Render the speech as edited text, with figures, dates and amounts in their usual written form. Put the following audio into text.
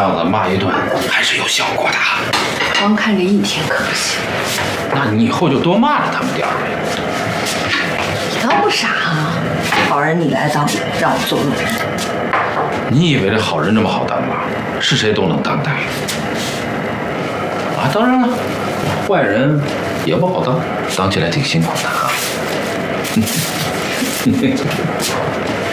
样子骂一顿还是有效果的。 光看这一天可不行。 那你以后就多骂着他们点儿呗。 你倒不傻啊！好人你来当，让我做恶人。 你以为这好人这么好当吗？是谁都能当的。啊，当然了，坏人也不好当，当起来挺辛苦的啊。